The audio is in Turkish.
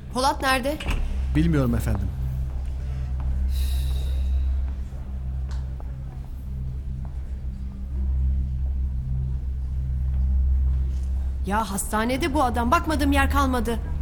Polat nerede? Bilmiyorum efendim. Ya hastanede bu adam. Bakmadığım yer kalmadı.